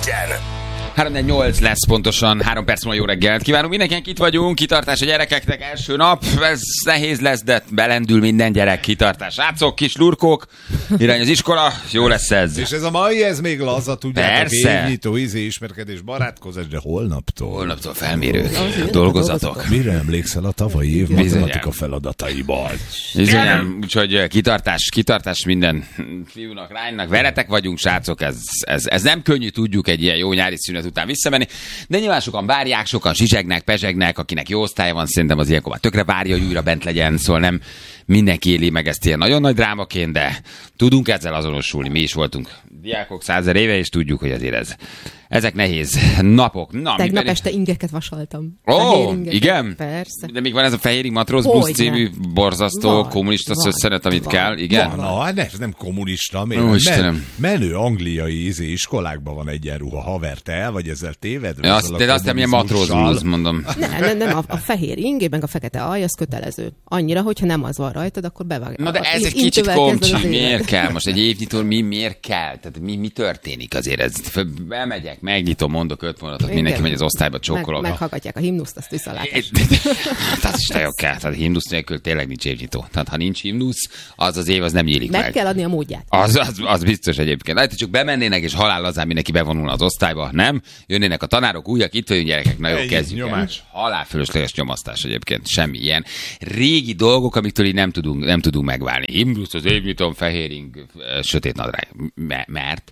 legyen! 3-8 lesz pontosan, 3 perc múlva jó reggelt. Kívánunk mindenkinek, itt vagyunk, kitartás a gyerekeknek, első nap, ez nehéz lesz, de belendül minden gyerek, kitartás. Srácok, kis lurkók, irány az iskola, jó lesz ez. És ez a mai, ez még laza, tudjátok, Persze. évnyitó, ismerkedés, barátkozás, de holnaptól. Holnaptól felmérők, dolgozatok. Mire emlékszel a tavalyi év matematika feladataiból? Bizonyám, úgyhogy kitartás minden fiúnak, lánynak, veletek vagyunk, srácok, ez nem könnyű, tudjuk egy ilyen jó nyári szünet után visszamenni, de nyilván sokan várják, sokan zsizsegnek, pezsegnek, akinek jó osztálya van, szerintem az ilyenkor már tökre várja, hogy újra bent legyen, szóval nem mindenki éli meg ezt ilyen nagyon nagy drámaként, de tudunk ezzel azonosulni, mi is voltunk diákok 100 000 éve, és tudjuk, hogy azért ezek nehéz napok. Na, tegnap este ingeket vasaltam. Ó, igen? Persze. De még van ez a Fehérig Matróz Blues című borzasztó kommunista szösszenet, amit kell, igen? Na, ez nem kommunista, menő angliai iskolákban van egyenruha, haver, te el vagy ezzel tévedve? De azt nem ilyen Matróz Blues, mondom. Nem, a fehér ingében a fekete alj, az kötelező. Annyira, hogyha nem az van rajtad, akkor bevág. Na de ez egy kicsit komcsi, miért kell? Most egy évnyitón miért kell? Tehát mi történik azért? Ez bemegyek, megnyitom, mondok 5 mondatot, mindenki megy az osztályba csókolva. Meghallgatják a himnuszt, azt viszalátás. Az is nagyon kell. Tehát himnusz nélkül tényleg nincs évnyitó. Tehát ha nincs himnusz, az év az nem nyílik meg. Meg kell adni a módját. Az biztos egyébként. Hát csak bemennének, és halálazán mindenki bevonulna az osztályba, nem? Jönnének a tanárok, újak, itt vagyunk gyerekek, na jó, kezdjük el. Halálfölösleges nyomasztás egyébként, semmi ilyen. Régi dolgok, amiktől így nem tudunk megválni. Himnusz, az évnyitón, fehéring, sötét nadrág. Mert?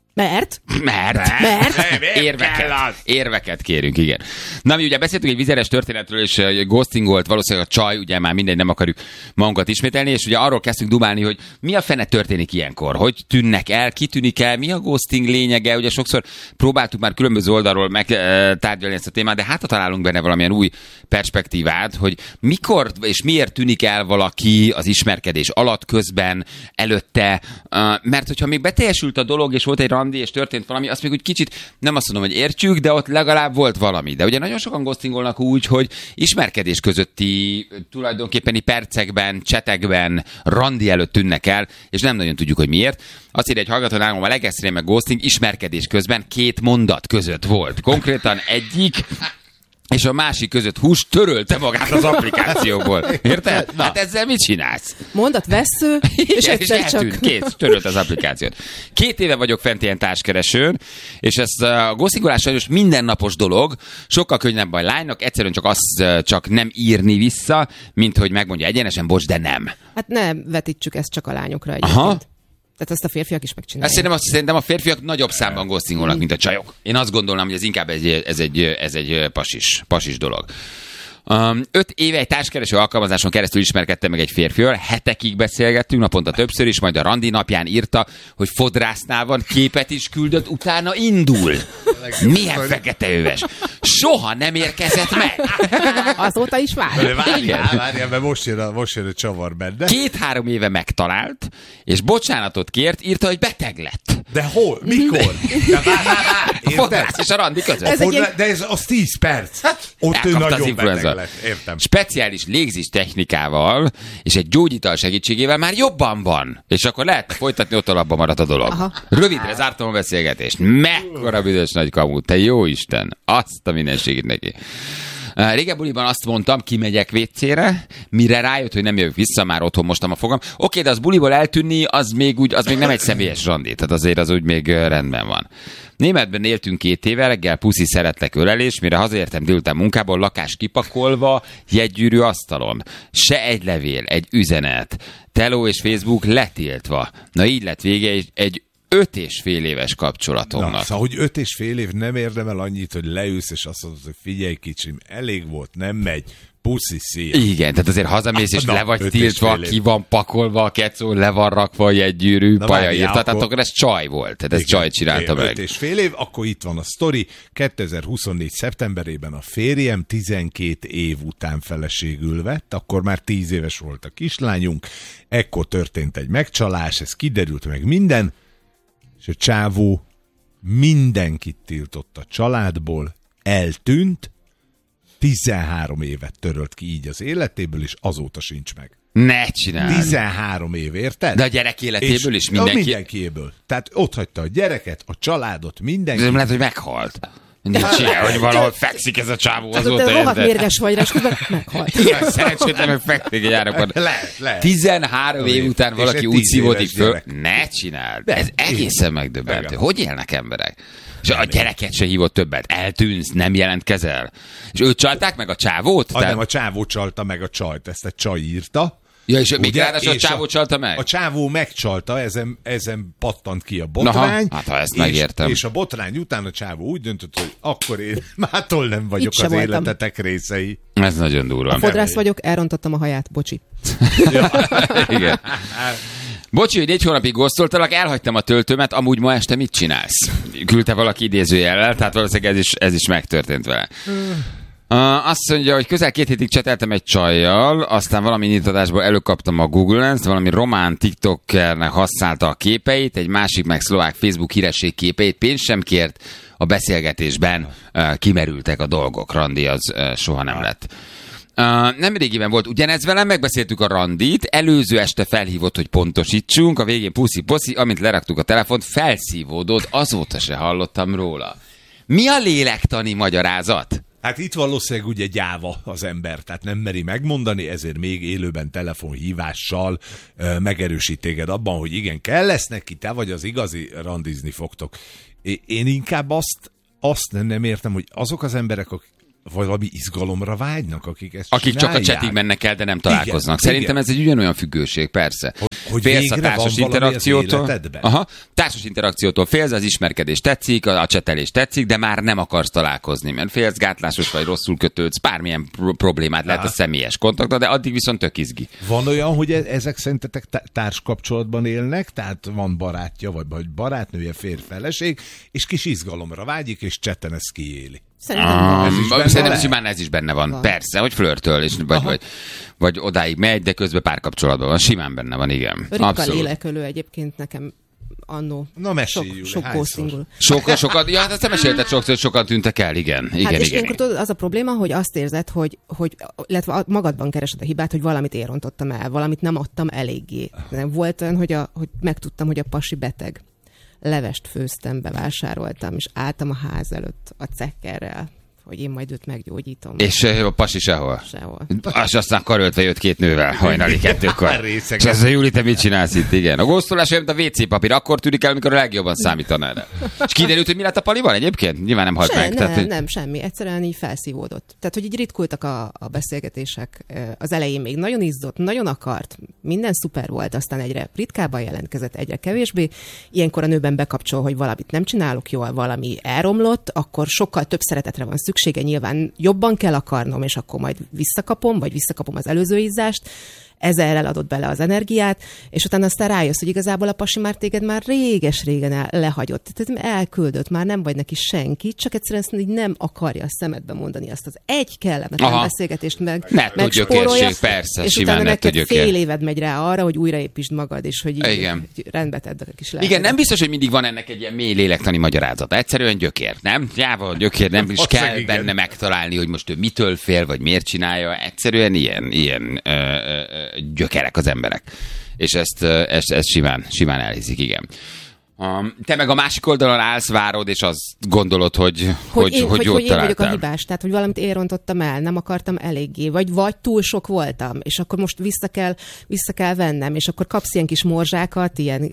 Érveket kérünk, igen. Na, mi ugye beszéltünk egy vizeres történetről, és ghostingolt valószínűleg a csaj, ugye már mindegy, nem akarjuk magunkat ismételni, és ugye arról kezdtünk dumálni, hogy mi a fene történik ilyenkor, hogy tűnnek el, ki tűnik el, mi a ghosting lényege, ugye sokszor próbáltuk már különböző oldalról megtárgyalni ezt a témát, de hát ha találunk benne valamilyen új perspektívát, hogy mikor és miért tűnik el valaki az ismerkedés alatt, közben, előtte, mert hogyha még beteljesült a dolog, és volt egy randi, és történt valami, azt még úgy kicsit, nem azt mondom, hogy értjük, de ott legalább volt valami. De ugye nagyon sokan ghostingolnak úgy, hogy ismerkedés közötti tulajdonképpeni percekben, csetekben, randi előtt tűnnek el, és nem nagyon tudjuk, hogy miért. Azt írja egy hallgató, nálom a legextrémebb ghosting ismerkedés közben 2 mondat között volt. Konkrétan egyik és a másik között hús törölte magát az applikációból. Érted? Hát ezzel mit csinálsz? Mondat vessző, és egyszer csak... Kész, törölt az applikációt. 2 éve vagyok fent ilyen társkeresőn, és ez a ghostingolás sajnos mindennapos dolog, sokkal könnyebb a lánynak, egyszerűen csak nem írni vissza, mint hogy megmondja egyenesen, bocs, de nem. Hát nem vetítsük ezt csak a lányokra egyébként. Aha. Tehát azt a férfiak is megcsinálják. Szerintem a férfiak nagyobb számban ghostingolnak, mint a csajok. Én azt gondolnám, hogy ez inkább ez egy pasis dolog. 5 éve egy társkereső alkalmazáson keresztül ismerkedtem meg egy férfival, hetekig beszélgettünk, naponta többször is, majd a randi napján írta, hogy fodrásznál van, képet is küldött, utána indul. Milyen feketeöves. Soha nem érkezett meg. Azóta is vár. Várjál, mert most jön a csavar benne. 2-3 éve megtalált, és bocsánatot kért, írta, hogy beteg lett. De hol? Mikor? A fodrász és a randi között. De ez az 10 perc. Ott ő nagyon beteg lett. Értem. Speciális légzés technikával és egy gyógyital segítségével már jobban van. És akkor lehetne folytatni, ott alapban maradt a dolog. Aha. Rövidre zártam a beszélgetést. Mekkora büdös nagy kamu. Te jó Isten. Azt a mindenségét neki. Régen buliban azt mondtam, kimegyek vécére, mire rájött, hogy nem jövök vissza, már otthon mostam a fogam. Oké, de az buliból eltűnni, az még nem egy személyes randi, tehát azért az úgy még rendben van. Németben éltünk 2 éve, reggel puszi szeretlek ölelés, mire hazaértem délután munkából, lakás kipakolva, jegygyűrű asztalon. Se egy levél, egy üzenet, teló és Facebook letiltva. Na így lett vége egy 5,5 éves kapcsolatomnak. Na, szóval, hogy 5,5 év nem érdemel annyit, hogy leülsz, és azt mondod, hogy figyelj kicsim, elég volt, nem megy, puszi szél. Igen, tehát azért hazamész, és le vagy tiltva, ki van pakolva a kecó, le van rakva a jegygyűrű, paja írta, tehát akkor ez csaj volt, tehát ez csaj csinálta meg. 5,5 év, akkor itt van a sztori, 2024. szeptemberében a férjem 12 év után feleségül vett, akkor már 10 éves volt a kislányunk, ekkor történt egy megcsalás, ez kiderült meg minden, és a csávó mindenkit tiltott a családból, eltűnt, 13 évet törölt ki így az életéből, és azóta sincs meg. Ne csinálj. 13 év, érted? De a gyerek életéből is mindenki. Mindenkiéből. Tehát ott hagyta a gyereket, a családot, mindenki. Nem lehet, hogy meghalt. Nincs ilyen, hogy valahol fekszik ez a csávó azóta. Te rohadt mérges vagy, és közben meghalt. Szerencsétlen fekszik egy árakon. Lehet. 13 év után valaki úgy szívódik föl. Ne csináld. Ez egészen megdöbbentő. Hogy élnek emberek? És a gyereket se hívott többet. Eltűnsz, nem jelentkezel. És őt csalták meg a csávót? Nem, a csávó csalta meg a csajt. Ezt egy csaj írta. Ja, és még ráadásul a csávó csalta meg? A csávó megcsalta, ezen pattant ki a botrány. Hát ha ezt megértem. És a botrány után a csávó úgy döntött, hogy akkor én mától nem vagyok az életetek részei. Ez nagyon durva. A fodrász vagyok, elrontottam a haját, bocsi. Igen. Bocsi, hogy 4 hónapig gosztoltalak, elhagytam a töltőmet, amúgy ma este mit csinálsz? Küldte valaki idézőjellel, tehát valószínűleg ez is megtörtént vele. Azt mondja, hogy közel 2 hétig cseteltem egy csajjal, aztán valami nyitadásból előkaptam a Google Lens-t, valami román tiktokernek használta a képeit, egy másik meg szlovák Facebook híresség képeit, pénzt sem kért, a beszélgetésben kimerültek a dolgok, randi az soha nem lett. Nem régiben volt ugyanez velem, megbeszéltük a randit, előző este felhívott, hogy pontosítsunk, a végén puszi-poszi, amint leraktuk a telefont, felszívódott, azóta se hallottam róla. Mi a lélektani magyarázat? Hát itt valószínűleg ugye gyáva az ember, tehát nem meri megmondani, ezért még élőben telefonhívással megerősít téged abban, hogy igen, kell lesz neki, te vagy az igazi, randizni fogtok. Én inkább azt nem értem, hogy azok az emberek, akik valami izgalomra vágynak, akik ezt Akik csinálják. csak a csetig mennek el, de nem találkoznak. Igen, Szerintem igen. ez egy ugyanolyan függőség, persze. Hogy félsz a végre társas van valami interakciótól. az életedben. Aha, társas interakciótól félsz, az ismerkedés tetszik, a csetelés tetszik, de már nem akarsz találkozni, mert félsz, gátlásos vagy, rosszul kötődsz, bármilyen problémát lehet a személyes kontaktban, de addig viszont tök izgi. Van olyan, hogy ezek szerintetek társkapcsolatban élnek, tehát van barátja, vagy barátnője, férj-feleség, és kis izgalomra vágyik, és cseten ezt kiéli. Szerintem Simán ez is benne van. Persze, hogy flörtöl, és vagy odáig megy, de közben párkapcsolatban van. Simán benne van, igen. Ritka lélekölő egyébként nekem annó. Na mesélj, sok ghostingul. Sokan, ja, hát azt nem mesélted sokszor, hogy sokan tűntek el, igen. És ilyenkor tudod, az a probléma, hogy azt érzed, hogy illetve magadban keresed a hibát, hogy valamit én rontottam el, valamit nem adtam eléggé. Volt olyan, hogy megtudtam, hogy a pasi beteg. Levest főztem, bevásároltam, és álltam a ház előtt a cekkerrel, hogy én majd őt meggyógyítom. És a pasi sehol? Sehol. És aztán karöltve jött 2 nővel hajnali 2-kor. És ez a Júli, te mit csinálsz itt? Igen. A góztolás olyan, mint a WC papír, akkor tűnik el, amikor a legjobban számítanál rá. És kiderült, hogy mi lett a palival egyébként? Nyilván nem halt meg. Nem, semmi. Egyszerűen így felszívódott. Tehát, hogy így ritkultak a beszélgetések. Az elején még nagyon izzott, nagyon akart, minden szuper volt, aztán egyre ritkábban jelentkezett, egyre kevésbé. Ilyenkor a nőben bekapcsol, hogy valamit nem csinálok jól, valami elromlott, akkor sokkal több szeretetre van szüksége, nyilván jobban kell akarnom, és akkor majd visszakapom az előző izzást, ezzel eladott bele az energiát, és utána aztán rájössz, hogy igazából a pasi már téged már réges-régen lehagyott. Tehát elküldött, már nem vagy neki senki, csak egyszerűen így nem akarja a szemedbe mondani azt az egy kellemetlen beszélgetést megspórolja, persze, és utána neked fél éved megy rá arra, hogy újraépítsd magad, és hogy így rendbe tedd a kis lelkedet. Igen, nem biztos, hogy mindig van ennek egy ilyen mély lélektani magyarázata. Egyszerűen gyökér, nem? Gyáva gyökér, nem is kell benne megtalálni, hogy most ő mitől fél, vagy miért csinálja. Egyszerűen ilyen gyökerek az emberek. És ezt simán elhiszik, igen. Te meg a másik oldalon állsz, várod, és azt gondolod, hogy jót találtál. Én vagyok a hibás, tehát hogy valamit én rontottam el, nem akartam eléggé, vagy túl sok voltam, és akkor most vissza kell vennem, és akkor kapsz ilyen kis morzsákat, ilyen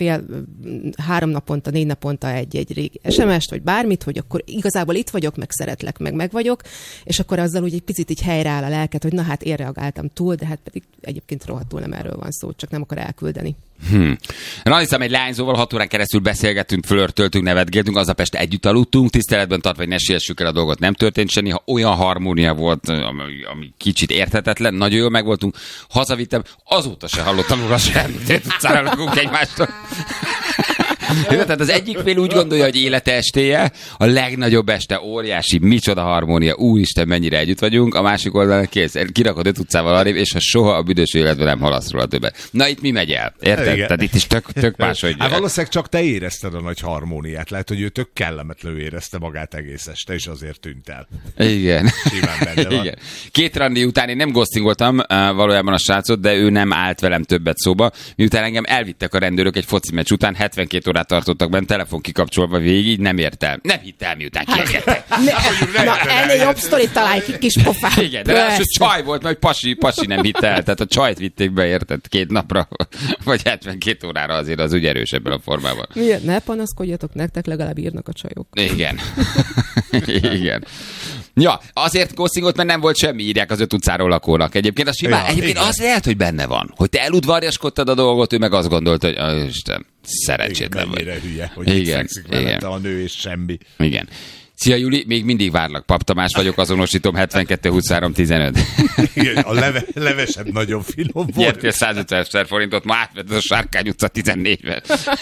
3 naponta, 4 naponta egy SMS-t, vagy bármit, hogy akkor igazából itt vagyok, meg szeretlek, meg vagyok, és akkor azzal úgy egy picit így helyreáll a lelket, hogy na hát én reagáltam túl, de hát pedig egyébként rohadtul nem erről van szó, csak nem akar elküldeni. Raniszám, egy lányzóval 6 órán keresztül beszélgettünk, flörtöltünk, nevetgéltünk, aznap este együtt aludtunk, tiszteletben tartva, hogy ne siessük el a dolgot, nem történt semmi, ha olyan harmónia volt, ami kicsit érthetetlen, nagyon jól megvoltunk, hazavittem, azóta se hallottam róla semmit, száralakunk egymástól. Tehát az egyik fél úgy gondolja, hogy élete estéje, a legnagyobb este, óriási, micsoda harmónia, úristen, mennyire együtt vagyunk, a másik oldalon kész, kirakod 5 utcával arrébb, és ha soha a büdös életben nem halasz róla többet. Na itt mi megy el? Érted? Igen. Tehát itt is tök máshogy. Hát valószínűleg csak te érezted a nagy harmóniát. Lehet, hogy ő tök kellemetlenül érezte magát egész este, és azért tűnt el. Igen. Simán benne van. Igen. 2 randi után én nem ghostingoltam valójában a srácot, de ő nem állt velem többet szóba. Miután engem elvittek a rendőrök egy foci meccs után, 72 órát tartottak benne, telefon kikapcsolva végig, nem ért el. Nem hitt el, miután kiengedtek. Na, ennél jobb sztorit találj ki, kis pofán. Igen, de ráadásul csaj volt, mert pasi nem hitt el. Tehát a csajt vitték be, érted, 2 napra, vagy 72 órára, azért az úgy erős ebben a formában. Miért? Ne panaszkodjatok, nektek legalább írnak a csajok. Igen. Igen. Ja, azért ghostingolt, mert nem volt semmi, írják az 5 utcáról lakónak. Egyébként az simán, egyébként az lehet, hogy benne van, hogy te eludvarjaskodtad a dolgot, ő meg azt gondolta, hogy Isten, szerencsétlen vagy. Mennyire hülye, hogy itt fekszik mellette a nő és semmi. Igen. Szia Juli, még mindig várlak. Pap Tamás vagyok, azonosítom 72 23 15. Igen, a levesed nagyon finom volt. Nyertél 150 000 forintot, ma átvett a Sárkány utca 14-ben.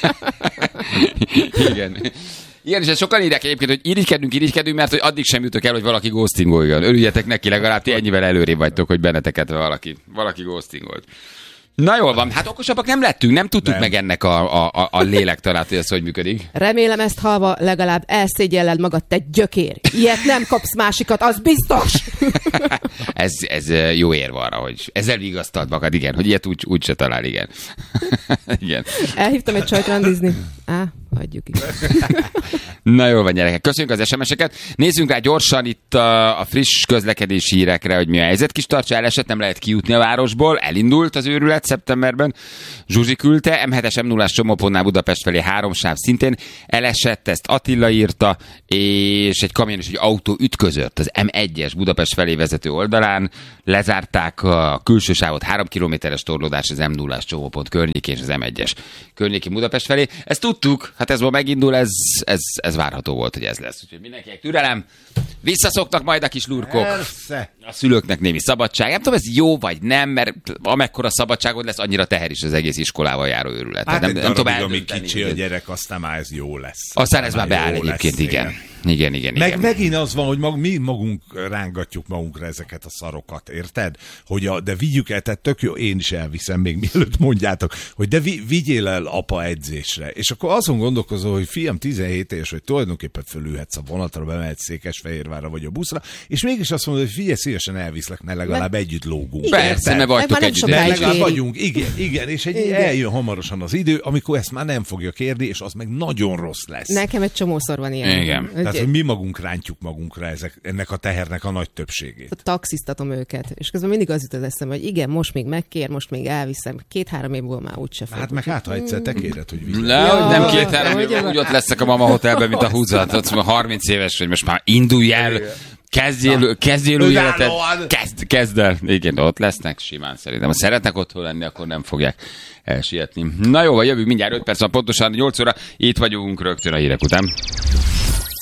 Igen. Igen, és sokan írják egyébként, hogy irigykedünk, mert hogy addig sem jutok el, hogy valaki ghostingoljon. Örüljetek neki, legalább ti ennyivel előrébb vagytok, hogy benneteket valaki ghostingolt. Na jól van, hát okosabbak nem lettünk, nem tudtuk meg ennek a lélektanát, hogy ez hogy működik. Remélem ezt halva legalább elszégyelled magad, te gyökér. Ilyet nem kapsz másikat, az biztos! ez jó érv arra, hogy ezzel vigasztald magad, igen, hogy ilyet úgy se talál, igen. Igen. Elhívtam egy csajt randizni. Hagyjuk is. Na jól van, gyerekek. Köszönjük az SMS-eket. Nézzünk rá gyorsan itt a friss közlekedési hírekre, hogy mi a helyzet. Kis tartsa eleset, nem lehet kijutni a városból. Elindult az őrület szeptemberben. Zsuzsi küldte. M7-es M0-as csomópontnál Budapest felé 3 sáv szintén elesett, ezt Attila írta, és egy kamion és egy autó ütközött az M1-es Budapest felé vezető oldalán. Lezárták a külső sávot, 3 kilométeres torlódás az M0-as csomópont környékén és az M1-es környéki Budapest felé. Ezt tudtuk, hát ez ma megindul, ez várható volt, hogy ez lesz. Úgyhogy mindenkinek türelem, visszaszoktak majd a kis lurkok. Persze. A szülőknek némi szabadság. Nem tudom, ez jó vagy nem, mert amekkora szabadságod lesz, annyira teher is az egész iskolával járó őrület. Hát nem tudom amíg kicsi a gyerek, aztán már ez jó lesz. Aztán ez már beáll egyébként, igen. Igen. Megint az van, hogy mi magunk rángatjuk magunkra ezeket a szarokat, érted? De vigyük el, tehát tök jó, én is elviszem, még mielőtt mondjátok, hogy de vigyél el apa edzésre. És akkor azon gondolkozol, hogy fiam 17 éves, hogy tulajdonképpen fölülhetsz a vonatra, bemehetsz Székesfehérvárra vagy a buszra, és mégis azt mondod, hogy figyelj, szívesen elviszlek, mert legalább együtt lógunk. Persze, mert vagytok együtt. Legalább vagyunk, igen, és eljön hamarosan az idő, amikor ezt már nem fogja kérni, és az meg nagyon rossz lesz. Nekem egy csomószor van ilyen. Igen. Tehát, hogy mi magunk rántjuk magunkra ennek a tehernek a nagy többségét. Taxisztatom őket, és közben mindig az jut az eszembe, hogy igen, most még megkér, most még elviszem, 2-3 év múlva már úgyse fog. Hát meg hát, ha egyszer te kéred, hogy vigyél. Nem 2-3 év, úgy ott leszek a mama hotelben, mint a húzat. Ott 30 éves, hogy most már indulj el, kezdjél új életet. Kezd el. Igen, ott lesznek simán szerintem. Ha szeretnek otthon lenni, akkor nem fogják elsietni. Na jó, jövünk mindjárt 5 perc, pontosan 8 óra. Itt vagyunk rögtön a hírek után.